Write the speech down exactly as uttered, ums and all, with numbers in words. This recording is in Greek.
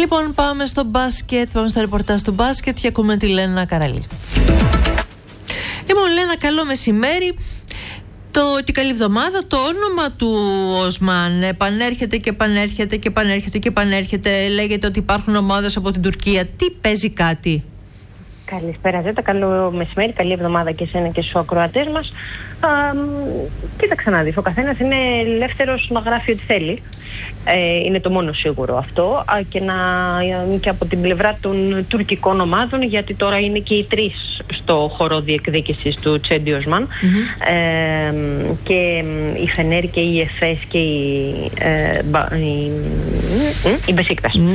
Λοιπόν, πάμε στο μπάσκετ, πάμε στο ρεπορτάζ του μπάσκετ και ακούμε τη Λένα Καραλή. Λοιπόν, Λένα, καλό μεσημέρι. Το και καλή εβδομάδα. Το όνομα του Οσμάν επανέρχεται και επανέρχεται και επανέρχεται και επανέρχεται. Λέγεται ότι υπάρχουν ομάδες από την Τουρκία. Τι παίζει κάτι? Καλησπέρα Ζέτα, καλό μεσημέρι, καλή εβδομάδα και εσένα και στους ακροατές μας. Α, κοίταξε να δεις, ο καθένας είναι ελεύθερος να γράφει ό,τι θέλει. Ε, είναι το μόνο σίγουρο αυτό. Α, και, να, και από την πλευρά των τουρκικών ομάδων, γιατί τώρα είναι και οι τρεις στο χώρο διεκδίκησης του Τσέντι Οσμάν. Mm-hmm. Ε, και η Φενέρ και η Εφές και η, ε, η, η Μπεσίκτας.